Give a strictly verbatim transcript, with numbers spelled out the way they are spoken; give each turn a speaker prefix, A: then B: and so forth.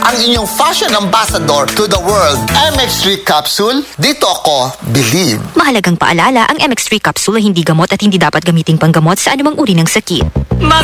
A: ang inyong fashion ambassador to the world. M X three Capsule, dito ako believe.
B: Mahalagang paalala, ang M X three capsule ay hindi gamot at hindi dapat gamiting panggamot sa anumang uri ng sakit.
C: Mas